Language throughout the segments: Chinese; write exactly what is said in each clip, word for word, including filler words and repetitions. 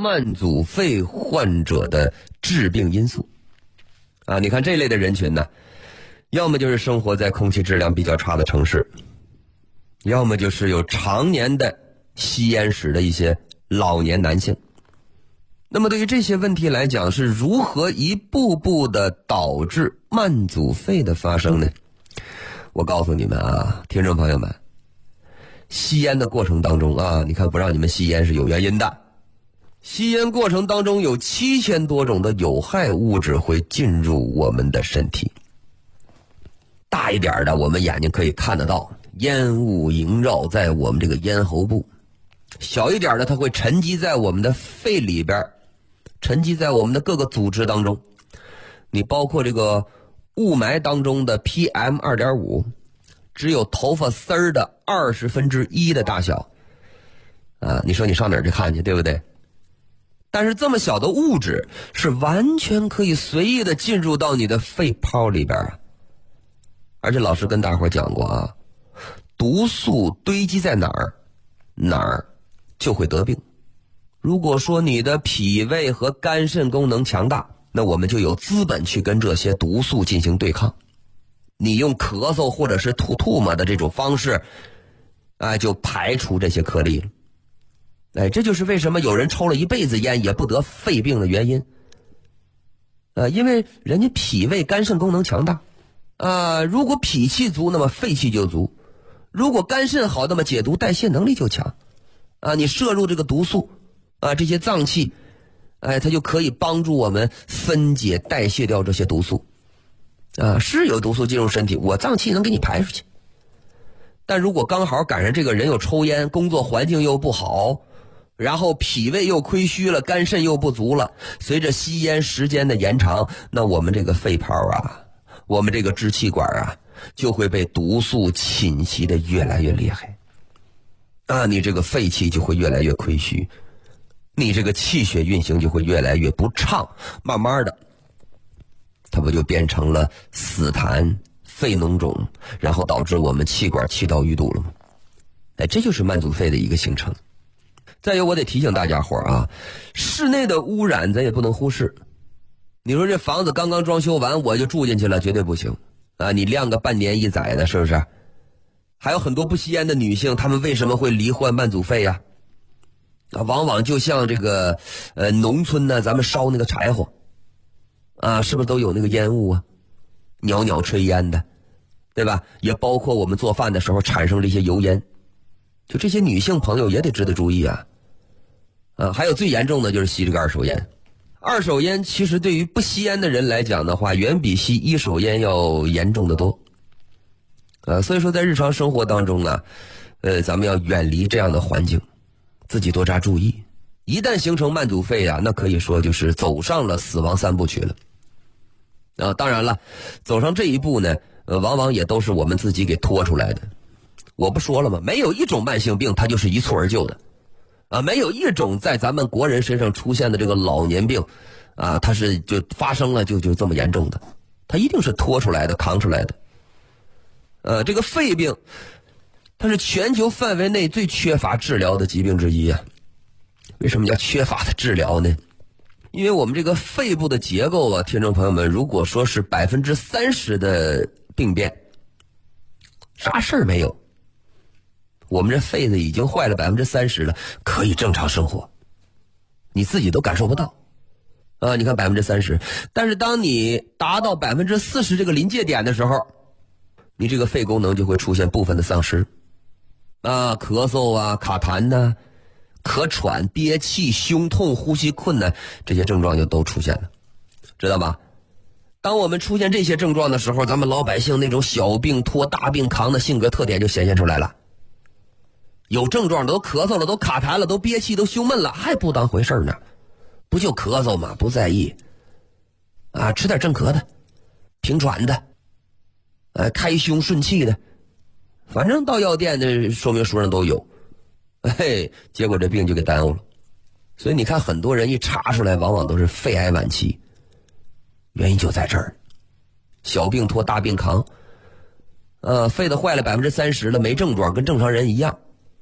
慢阻肺患者的致病因素。啊，你看这类的人群呢，要么就是生活在空气质量比较差的城市，要么就是有常年的吸烟史的一些老年男性。那么对于这些问题来讲，是如何一步步的导致慢阻肺的发生呢？我告诉你们啊，听众朋友们，吸烟的过程当中啊，你看不让你们吸烟是有原因的。吸烟过程当中有七千多种的有害物质会进入我们的身体。大一点的，我们眼睛可以看得到，烟雾萦绕在我们这个咽喉部；小一点的，它会沉积在我们的肺里边，沉积在我们的各个组织当中。你包括这个雾霾当中的 P M 二点五， 只有头发丝儿的二十分之一的大小啊！你说你上哪儿去看去，对不对？但是这么小的物质是完全可以随意的进入到你的肺泡里边啊！而且老师跟大伙讲过啊，毒素堆积在哪儿，哪儿就会得病。如果说你的脾胃和肝肾功能强大，那我们就有资本去跟这些毒素进行对抗。你用咳嗽或者是吐吐沫的这种方式，哎，就排除这些颗粒了。哎，这就是为什么有人抽了一辈子烟也不得肺病的原因。呃，因为人家脾胃肝肾功能强大。啊，如果脾气足，那么肺气就足；如果肝肾好，那么解毒代谢能力就强。啊，你摄入这个毒素，啊，这些脏器，哎，它就可以帮助我们分解代谢掉这些毒素。啊，是有毒素进入身体，我脏器能给你排出去。但如果刚好赶上这个人又抽烟，工作环境又不好，然后脾胃又亏虚了，肝肾又不足了，随着吸烟时间的延长，那我们这个肺泡啊，我们这个支气管啊，就会被毒素侵袭的越来越厉害。啊，你这个肺气就会越来越亏虚，你这个气血运行就会越来越不畅，慢慢的它不就变成了死痰、肺脓肿，然后导致我们气管气道淤堵了吗？哎，这就是慢阻肺的一个形成。再有，我得提醒大家伙啊，室内的污染咱也不能忽视。你说这房子刚刚装修完我就住进去了，绝对不行啊！你晾个半年一载的，是不是？还有很多不吸烟的女性，她们为什么会罹患慢阻肺呀？啊，往往就像这个呃农村呢，咱们烧那个柴火啊，是不是都有那个烟雾啊？袅袅炊烟的，对吧？也包括我们做饭的时候产生这些油烟，就这些女性朋友也得值得注意啊！啊，还有最严重的就是吸这个二手烟。二手烟其实对于不吸烟的人来讲的话，远比吸一手烟要严重的多。呃，所以说在日常生活当中呢，呃，咱们要远离这样的环境，自己多加注意。一旦形成慢阻肺啊，那可以说就是走上了死亡三部曲了。啊，当然了，走上这一步呢，呃，往往也都是我们自己给拖出来的。我不说了吗？没有一种慢性病它就是一蹴而就的。啊，没有一种在咱们国人身上出现的这个老年病，啊，它是就发生了就就这么严重的，它一定是拖出来的、扛出来的。呃，这个肺病，它是全球范围内最缺乏治疗的疾病之一啊。为什么叫缺乏的治疗呢？因为我们这个肺部的结构啊，听众朋友们，如果说是百分之三十的病变，啥事儿没有。我们这肺子已经坏了百分之三十了，可以正常生活，你自己都感受不到啊！你看百分之三十，但是当你达到百分之四十这个临界点的时候，你这个肺功能就会出现部分的丧失啊，咳嗽啊、卡痰呐、咳喘、憋气、胸痛、呼吸困难，这些症状就都出现了，知道吧？当我们出现这些症状的时候，咱们老百姓那种小病拖大病扛的性格特点就显现出来了。有症状的都咳嗽了，都卡痰了，都憋气，都胸闷了，还不当回事呢？不就咳嗽吗？不在意啊，吃点镇咳的，平喘的，呃，开胸顺气的，反正到药店的说明书上都有。嘿，结果这病就给耽误了。所以你看，很多人一查出来，往往都是肺癌晚期，原因就在这儿，小病拖大病扛，呃，肺的坏了百分之三十了，没症状，跟正常人一样。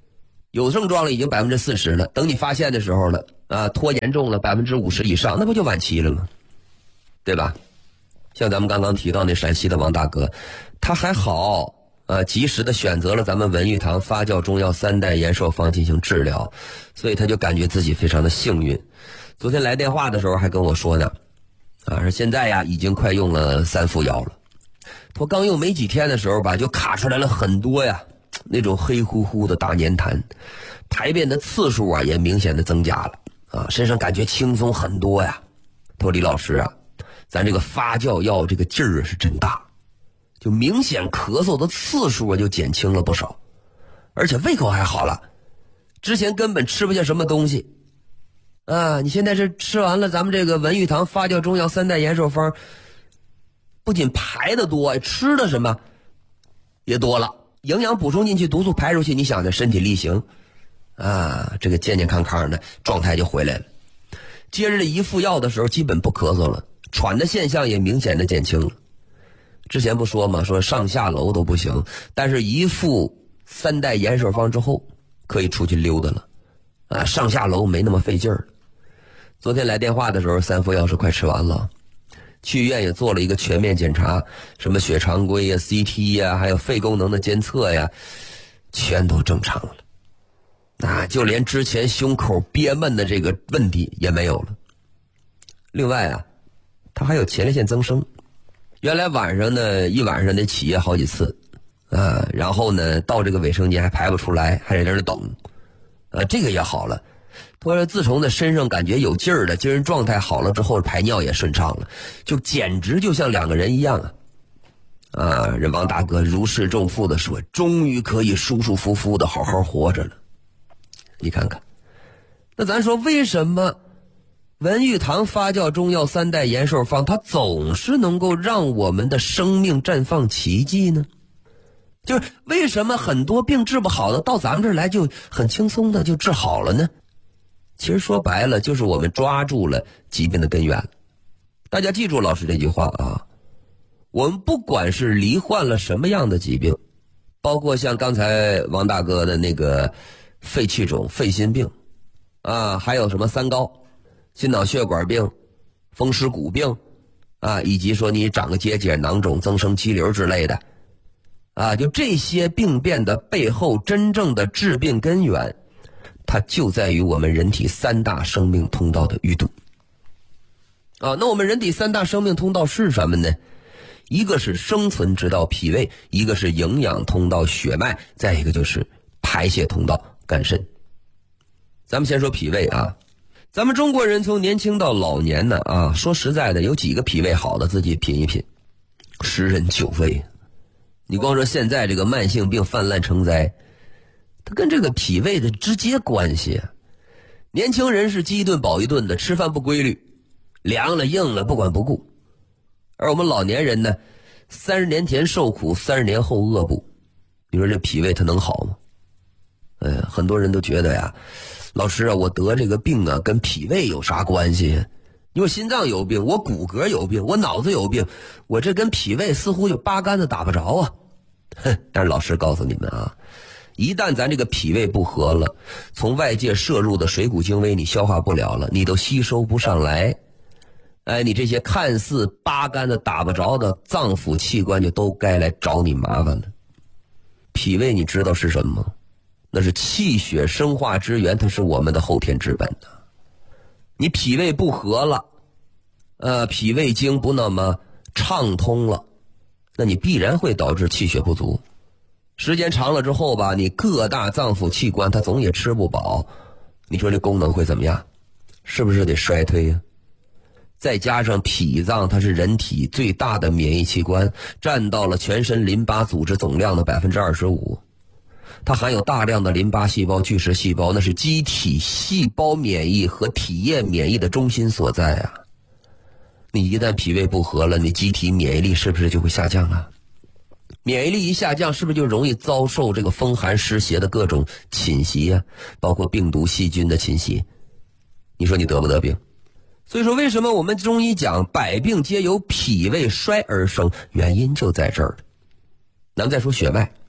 有症状了已经百分之四十了，等你发现的时候了啊，拖严重了百分之五十以上，那不就晚期了吗？对吧？像咱们刚刚提到那陕西的王大哥，他还好啊，及时的选择了咱们文玉堂发酵中药三代延寿方进行治疗，所以他就感觉自己非常的幸运。昨天来电话的时候还跟我说呢，啊，说现在呀已经快用了三副药了。我刚用没几天的时候吧，就卡出来了很多呀，那种黑乎乎的大粘痰，排便的次数啊也明显的增加了啊，身上感觉轻松很多呀。他说李老师啊，咱这个发酵药这个劲儿是真大，就明显咳嗽的次数啊就减轻了不少，而且胃口还好了，之前根本吃不下什么东西啊，你现在是吃完了咱们这个文玉堂发酵中药三代延寿方，不仅排的多，吃的什么也多了，营养补充进去，毒素排出去，你想着身体力行啊，这个健健康康的状态就回来了。接着这一副药的时候基本不咳嗽了，喘的现象也明显的减轻了。之前不说嘛，说上下楼都不行，但是一副三代延寿方之后可以出去溜达了啊，上下楼没那么费劲儿。昨天来电话的时候三副药是快吃完了，去医院也做了一个全面检查，什么血常规呀、C T 呀，还有肺功能的监测呀，全都正常了。啊，就连之前胸口憋闷的这个问题也没有了。另外啊，他还有前列腺增生，原来晚上呢一晚上得起夜好几次啊，然后呢到这个卫生间还排不出来，还得在那等啊，这个也好了。他说自从呢身上感觉有劲儿了，精神状态好了之后，排尿也顺畅了，就简直就像两个人一样啊！啊，人王大哥如释重负的说，终于可以舒舒服服的好好活着了。你看看，那咱说为什么文玉堂发酵中药三代延寿方它总是能够让我们的生命绽放奇迹呢？就是为什么很多病治不好的到咱们这儿来就很轻松的就治好了呢？其实说白了就是我们抓住了疾病的根源。大家记住老师这句话啊，我们不管是罹患了什么样的疾病，包括像刚才王大哥的那个肺气肿、肺心病啊，还有什么三高、心脑血管病、风湿骨病啊，以及说你长个结节、囊肿、增生肌瘤之类的啊，就这些病变的背后真正的致病根源，它就在于我们人体三大生命通道的淤堵啊。那我们人体三大生命通道是什么呢？一个是生存之道脾胃，一个是营养通道血脉，再一个就是排泄通道肝肾。咱们先说脾胃啊，咱们中国人从年轻到老年呢啊，说实在的，有几个脾胃好的自己品一品，十人九胃。你光说现在这个慢性病泛滥成灾，它跟这个脾胃的直接关系啊。年轻人是饥一顿饱一顿的，吃饭不规律，凉了硬了不管不顾。而我们老年人呢，三十年前受苦，三十年后恶补。你说这脾胃它能好吗？呃，很多人都觉得呀，老师啊，我得这个病啊，跟脾胃有啥关系？你说心脏有病，我骨骼有病，我脑子有病，我这跟脾胃似乎就八竿子打不着啊。哼，但是老师告诉你们啊，一旦咱这个脾胃不和了，从外界摄入的水谷精微你消化不了了，你都吸收不上来，哎，你这些看似八竿子打不着的脏腑器官就都该来找你麻烦了。脾胃你知道是什么吗？那是气血生化之源，它是我们的后天之本的。你脾胃不和了，呃，脾胃经不那么畅通了，那你必然会导致气血不足。时间长了之后吧，你各大脏腑器官它总也吃不饱，你说这功能会怎么样？是不是得衰退呀？再加上脾脏它是人体最大的免疫器官，占到了全身淋巴组织总量的 百分之二十五， 它含有大量的淋巴细胞、巨噬细胞，那是机体细胞免疫和体液免疫的中心所在啊。你一旦脾胃不和了，你机体免疫力是不是就会下降啊？免疫力一下降，是不是就容易遭受这个风寒湿邪的各种侵袭啊？包括病毒细菌的侵袭，你说你得不得病？所以说为什么我们中医讲百病皆由脾胃衰而生，原因就在这儿。咱们再说血脉，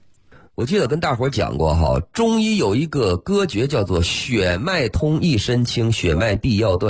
我记得跟大伙儿讲过哈，中医有一个歌诀叫做血脉通一身轻，血脉必要断。